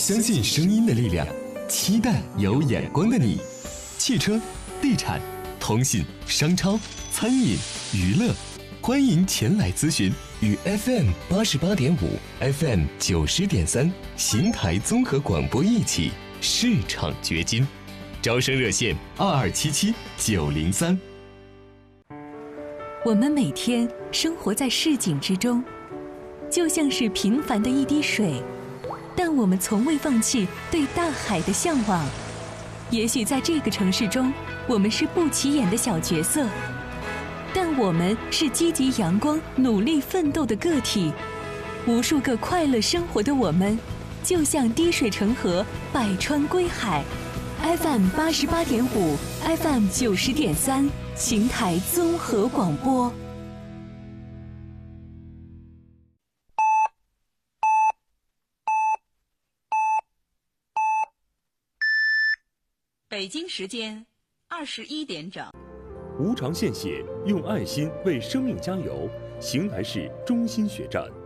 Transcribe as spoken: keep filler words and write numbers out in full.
相信声音的力量，期待有眼光的你。汽车、地产、通信、商超、餐饮、娱乐，欢迎前来咨询。与 F M 八十八点五、F M 九十点三邢台综合广播一起市场掘金。招生热线二二七七九零三。 我们每天生活在市井之中，就像是平凡的一滴水，但我们从未放弃对大海的向往。也许在这个城市中，我们是不起眼的小角色，但我们是积极阳光、努力奋斗的个体。无数个快乐生活的我们，就像滴水成河，百川归海。F M 八十八点五 ，F M 九十点三，邢台综合广播。 北京时间二十一点整。 无偿献血，用爱心为生命加油。邢台市中心血站。